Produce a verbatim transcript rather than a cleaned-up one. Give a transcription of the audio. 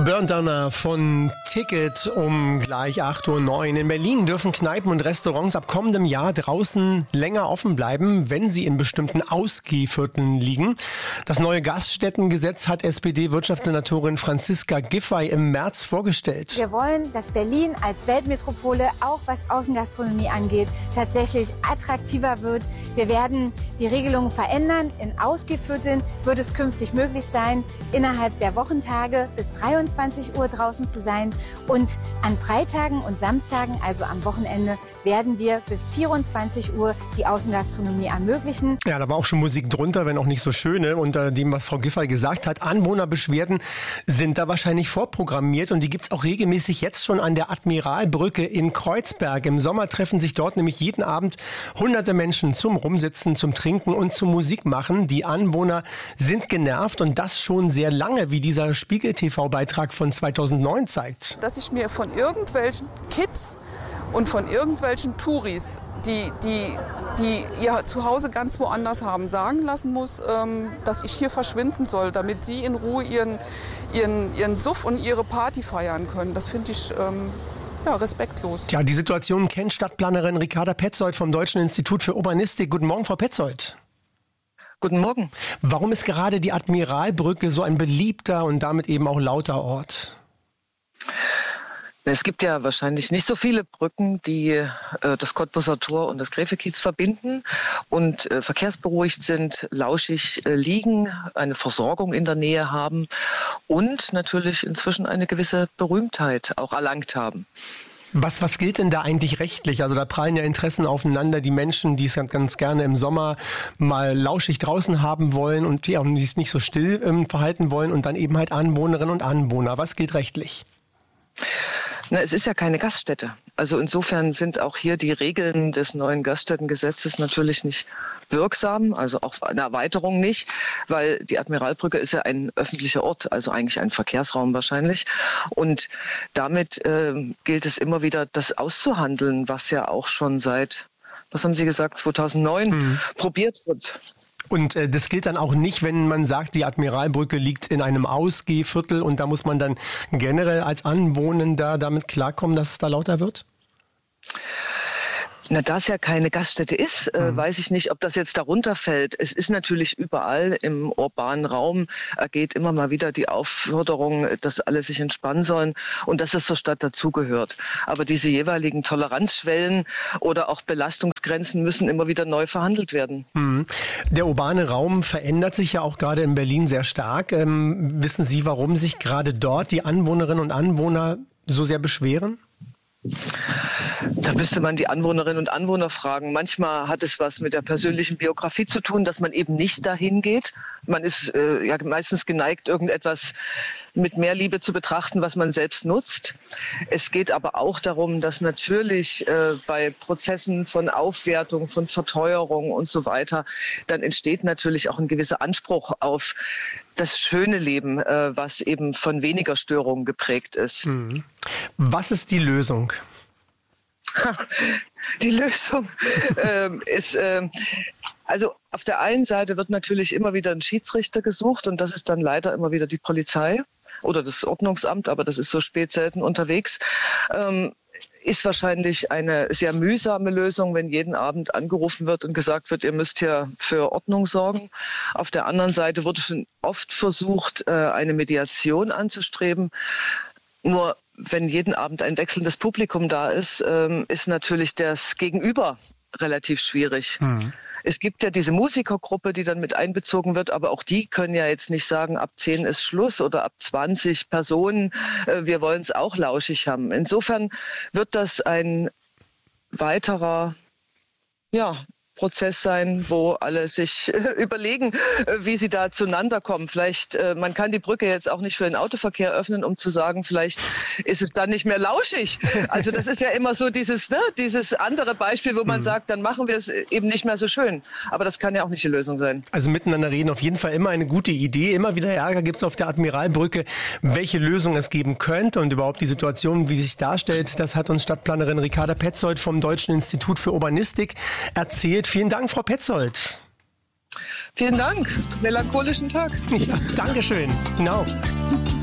Burndowner von Ticket um gleich acht Uhr neun. In Berlin dürfen Kneipen und Restaurants ab kommendem Jahr draußen länger offen bleiben, wenn sie in bestimmten Ausgehvierteln liegen. Das neue Gaststättengesetz hat S P D-Wirtschaftssenatorin Franziska Giffey im März vorgestellt. Wir wollen, dass Berlin als Weltmetropole, auch was Außengastronomie angeht, tatsächlich attraktiver wird. Wir werden die Regelungen verändern. In Ausgehvierteln wird es künftig möglich sein, innerhalb der Wochentage bis dreiundzwanzig Uhr draußen zu sein. Und an Freitagen und Samstagen, also am Wochenende, werden wir bis vierundzwanzig Uhr die Außengastronomie ermöglichen. Ja, da war auch schon Musik drunter, wenn auch nicht so schöne. Unter dem, was Frau Giffey gesagt hat, Anwohnerbeschwerden sind da wahrscheinlich vorprogrammiert. Und die gibt's auch regelmäßig jetzt schon an der Admiralbrücke in Kreuzberg. Im Sommer treffen sich dort nämlich jeden Abend hunderte Menschen zum Rumsitzen, zum Trinken und zum Musik machen. Die Anwohner sind genervt und das schon sehr lange, wie dieser Spiegel-T V-Beitrag von zweitausendneun zeigt. Dass ich mir von irgendwelchen Kids und von irgendwelchen Touris, die, die, die ihr Zuhause ganz woanders haben, sagen lassen muss, ähm, dass ich hier verschwinden soll, damit sie in Ruhe ihren, ihren, ihren Suff und ihre Party feiern können. Das finde ich ähm, ja, respektlos. Ja, die Situation kennt Stadtplanerin Ricarda Petzold vom Deutschen Institut für Urbanistik. Guten Morgen, Frau Petzold. Guten Morgen. Warum ist gerade die Admiralbrücke so ein beliebter und damit eben auch lauter Ort? Es gibt ja wahrscheinlich nicht so viele Brücken, die äh, das Cottbuser Tor und das Gräfekiez verbinden und äh, verkehrsberuhigt sind, lauschig äh, liegen, eine Versorgung in der Nähe haben und natürlich inzwischen eine gewisse Berühmtheit auch erlangt haben. Was, was gilt denn da eigentlich rechtlich? Also da prallen ja Interessen aufeinander. Die Menschen, die es ganz, ganz gerne im Sommer mal lauschig draußen haben wollen und die auch die es nicht so still ähm, verhalten wollen und dann eben halt Anwohnerinnen und Anwohner. Was gilt rechtlich? Na, es ist ja keine Gaststätte. Also insofern sind auch hier die Regeln des neuen Gaststättengesetzes natürlich nicht wirksam, also auch eine Erweiterung nicht, weil die Admiralbrücke ist ja ein öffentlicher Ort, also eigentlich ein Verkehrsraum wahrscheinlich. Und damit äh, gilt es immer wieder, das auszuhandeln, was ja auch schon seit, was haben Sie gesagt, zweitausendneun mhm. probiert wird. Und äh, das gilt dann auch nicht, wenn man sagt, die Admiralbrücke liegt in einem Ausgehviertel und da muss man dann generell als Anwohner damit klarkommen, dass es da lauter wird? Na, da es ja keine Gaststätte ist, äh, mhm. weiß ich nicht, ob das jetzt darunter fällt. Es ist natürlich überall im urbanen Raum, ergeht immer mal wieder die Aufforderung, dass alle sich entspannen sollen und dass es zur Stadt dazugehört. Aber diese jeweiligen Toleranzschwellen oder auch Belastungsgrenzen müssen immer wieder neu verhandelt werden. Mhm. Der urbane Raum verändert sich ja auch gerade in Berlin sehr stark. Ähm, wissen Sie, warum sich gerade dort die Anwohnerinnen und Anwohner so sehr beschweren? Da müsste man die Anwohnerinnen und Anwohner fragen. Manchmal hat es was mit der persönlichen Biografie zu tun, dass man eben nicht dahin geht. Man ist äh, ja meistens geneigt, irgendetwas mit mehr Liebe zu betrachten, was man selbst nutzt. Es geht aber auch darum, dass natürlich äh, bei Prozessen von Aufwertung, von Verteuerung und so weiter, dann entsteht natürlich auch ein gewisser Anspruch auf das schöne Leben, äh, was eben von weniger Störungen geprägt ist. Mhm. Was ist die Lösung? Die Lösung ähm, ist, ähm, also auf der einen Seite wird natürlich immer wieder ein Schiedsrichter gesucht und das ist dann leider immer wieder die Polizei oder das Ordnungsamt, aber das ist so spät selten unterwegs. Ähm, ist wahrscheinlich eine sehr mühsame Lösung, wenn jeden Abend angerufen wird und gesagt wird, ihr müsst hier für Ordnung sorgen. Auf der anderen Seite wurde schon oft versucht, eine Mediation anzustreben. Nur wenn jeden Abend ein wechselndes Publikum da ist, ist natürlich das Gegenüber relativ schwierig. Mhm. Es gibt ja diese Musikergruppe, die dann mit einbezogen wird, aber auch die können ja jetzt nicht sagen, ab zehn ist Schluss oder ab zwanzig Personen, wir wollen es auch lauschig haben. Insofern wird das ein weiterer, ja, Prozess sein, wo alle sich äh, überlegen, äh, wie sie da zueinander kommen. Vielleicht, äh, man kann die Brücke jetzt auch nicht für den Autoverkehr öffnen, um zu sagen, vielleicht ist es dann nicht mehr lauschig. Also das ist ja immer so dieses, ne, dieses andere Beispiel, wo man mhm. sagt, dann machen wir es eben nicht mehr so schön. Aber das kann ja auch nicht die Lösung sein. Also miteinander reden, auf jeden Fall immer eine gute Idee. Immer wieder Ärger gibt es auf der Admiralbrücke, welche Lösung es geben könnte und überhaupt die Situation, wie sich darstellt. Das hat uns Stadtplanerin Ricarda Petzold vom Deutschen Institut für Urbanistik erzählt. Vielen Dank, Frau Petzold. Vielen Dank. Melancholischen Tag. Ja, Dankeschön. Genau.